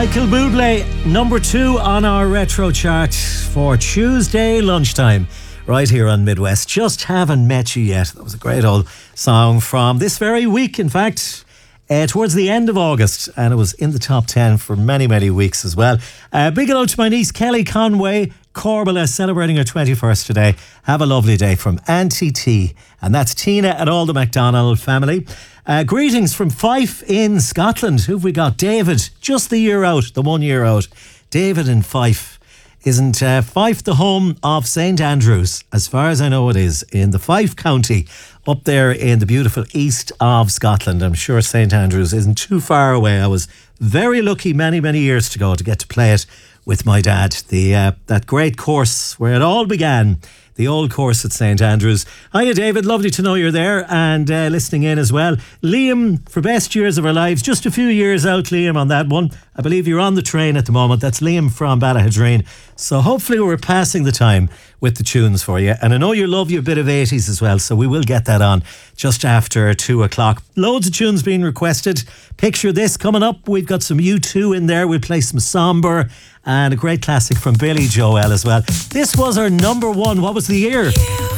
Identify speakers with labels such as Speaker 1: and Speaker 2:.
Speaker 1: Michael Bublé, number 2 on our retro chart for Tuesday lunchtime, right here on Midwest. Just Haven't Met You Yet. That was a great old song from this very week, in fact, towards the end of August, and it was in the top 10 for many, many weeks as well. Big hello to my niece Kelly Conway Corbella, celebrating her 21st today. Have a lovely day from Auntie T, and that's Tina and all the McDonald family. Greetings from Fife in Scotland. Who've we got? David, just the year out, the 1 year out. David in Fife. Isn't Fife the home of St Andrews? As far as I know it is, in the Fife County, up there in the beautiful east of Scotland. I'm sure St Andrews isn't too far away. I was very lucky many, many years ago to get to play it with my dad. That great course where it all began. The old course at St Andrews. Hiya David, lovely to know you're there and listening in as well. Liam, for best years of our lives, just a few years out, Liam, on that one. I believe you're on the train at the moment. That's Liam from Ballahadreen. So hopefully we're passing the time with the tunes for you. And I know you love your bit of 80s as well, so we will get that on just after 2 o'clock. Loads of tunes being requested. Picture this coming up. We've got some U2 in there. We'll play some Somber and a great classic from Billy Joel as well. This was our number 1. What was the year?